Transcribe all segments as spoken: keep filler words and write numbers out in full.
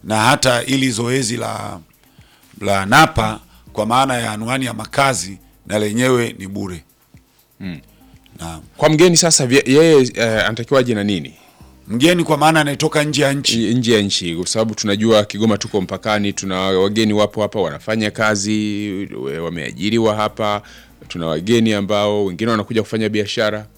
na hata ili zoezi la la NAPA kwa maana ya anwani ya makazi na lenyewe ni bure. Hmm. Na kwa mgeni sasa yeye uh, anatakiwa aje na nini? Mgeni kwa maana anatoka nje ya nchi. Nje ya nchi kwa sababu tunajua Kigoma tuko mpakani, tuna wageni wapo hapa wanafanya kazi, wameajiriwa hapa, tuna wageni ambao wengine wanakuja kufanya biashara.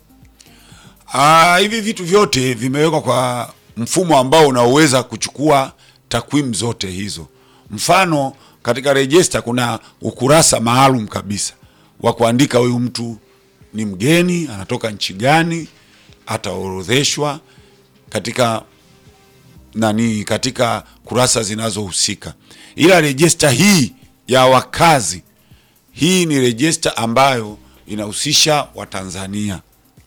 Ah, hivi vitu vyote vimewekwa kwa mfumo ambao unaweza kuchukua takwimu zote hizo. Mfano katika register kuna ukurasa maalum kabisa wa kuandika huyu mtu ni mgeni, anatoka nchi gani, ataorodheshwa katika nani katika kurasa zinazohusika. Ila register hii ya wakazi, hii ni register ambayo inahusisha Watanzania.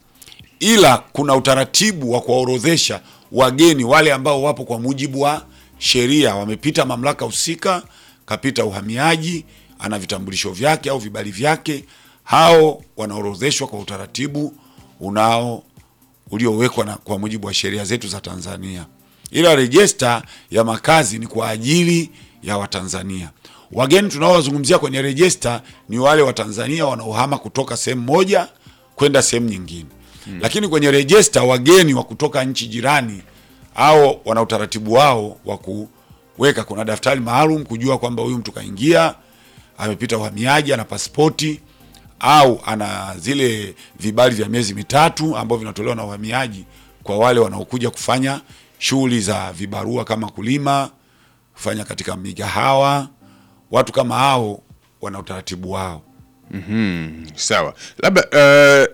Ila kuna utaratibu wa kuorodhesha wageni wale ambao wapo kwa mujibu wa sheria, wamepita mamlaka husika, kapita uhamiaji, ana vitambulisho vyake au vibali vyake, hao wanaorodheshwa kwa utaratibu unao uliowekwa na kwa mujibu wa sheria zetu za Tanzania. Ila register ya makazi ni kwa ajili ya Watanzania. Wageni tunaowazungumzia kwenye register ni wale Watanzania wanaohama kutoka sehemu moja kwenda sehemu nyingine. Hmm. Lakini kwenye register wageni wa kutoka nchi jirani au wana utaratibu wao wa kuweka, kuna daftari maalum kujua kwamba huyu mtu kaingia, amepita uhamiaji, ana pasipoti au ana zile vibali vya miezi mitatu ambao vinatolewa na uhamiaji kwa wale wanaokuja kufanya shughuli za vibarua kama kulima, kufanya katika migahawa. Watu kama hao wana utaratibu wao. Mhm. Sawa. Labda uh,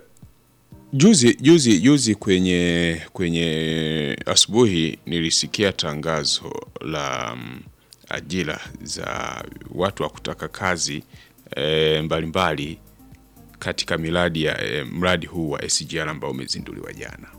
juzi juzi juzi kwenye kwenye asubuhi nilisikia tangazo la um, ajira za watu wa kutaka kazi e, mbalimbali katika miradi ya e, mradi huu wa S G R ambao umezinduliwa jana.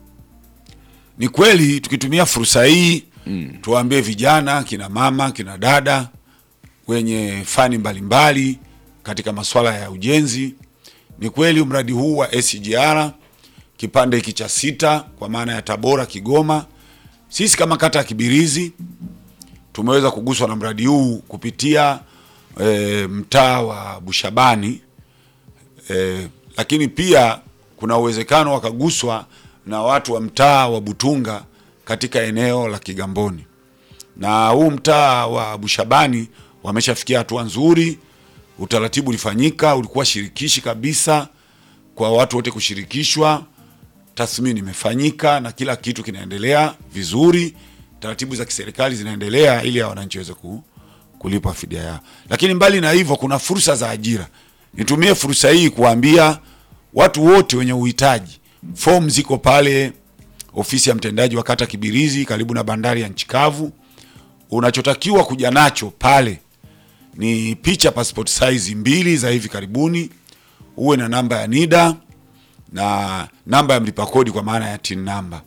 Ni kweli tukitumia fursa hii mm. tuwaambie vijana, kina mama, kina dada wenye fani mbalimbali katika masuala ya ujenzi. Ni kweli mradi huu wa S G R kipande hiki cha sita kwa maana ya Tabora Kigoma, sisi kama kata ya Kibirizi tumeweza kuguswa na mradi huu kupitia e, mtaa wa Bushabani, e, lakini pia kuna uwezekano wakaguswa na watu wa mtaa wa Butunga katika eneo la Kigamboni. Na huu mtaa wa Bushabani wameshafikia hatua nzuri, utaratibu ulifanyika, ulikuwa shirikishi kabisa kwa watu wote kushirikishwa, tathmini imefanyika na kila kitu kinaendelea vizuri, taratibu za kiserikali zinaendelea ili wananchi waweze kulipa fidia yao. Lakini mbali na hivyo kuna fursa za ajira. Nitumie fursa hii kuambia watu wote wenye uhitaji, form ziko pale ofisi ya mtendaji wa kata Kibirizi karibu na bandari ya Nchikavu. Unachotakiwa kuja nacho pale ni picha passport size mbili za hivi karibuni, uwe na namba ya NIDA na namba ya mlipa kodi kwa maana ya TIN number.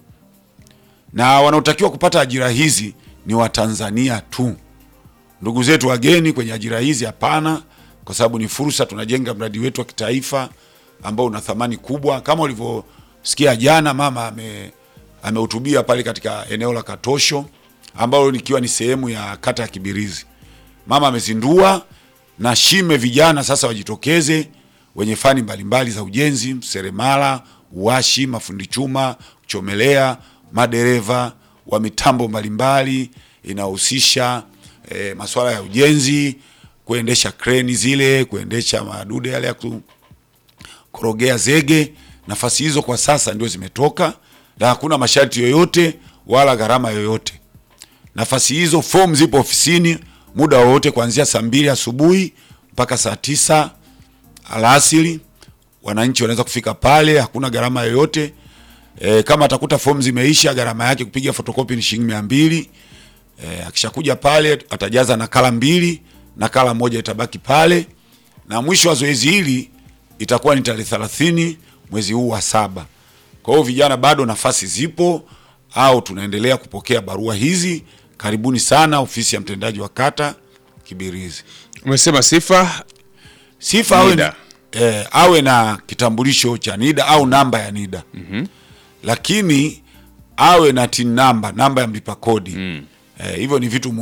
Na wanaotakiwa kupata ajira hizi ni Watanzania tu. Ndugu zetu wageni kwenye ajira hizi hapana, kwa sababu ni fursa, tunajenga mradi wetu wa kitaifa ambao una thamani kubwa. Kama ulivyosikia jana mama ame amehutubia pale katika eneo la Katosho ambao nikiwa ni sehemu ya kata ya Kibirizi. Mama amezindua na shime vijana sasa wajitokeze wenye fani mbalimbali za ujenzi, seremala, uwashi, mafundi chuma, kuchomelea, madereva wa mitambo mbalimbali inahusisha e, masuala ya ujenzi, kuendesha kreni zile, kuendesha madude yale ya kurogea zege. Nafasi hizo kwa sasa ndio zimetoka na hakuna masharti yoyote wala gharama yoyote. Nafasi hizo form zipo ofisini muda wote kuanzia saa mbili asubuhi mpaka saa tisa alasiri. Wananchi wanaweza kufika pale, hakuna gharama yoyote. E, kama atakuta form zimeisha, gharama yake kupiga photocopy ni shilingi mia mbili. E, akishakuja pale atajaza nakala mbili, nakala moja itabaki pale. Na mwisho wa zoezi hili itakuwa ni tarehe thelathini mwezi huu wa saba. Kwa hiyo vijana bado nafasi zipo au tunaendelea kupokea barua hizi. Karibuni sana ofisi ya mtendaji wa kata Kibirizi. Umesema sifa sifa awe, eh, awe na kitambulisho cha NIDA au namba ya NIDA. Mm-hmm. Lakini awe na TIN number, namba ya mlipa kodi. Mm. Eh, hivyo ni vitu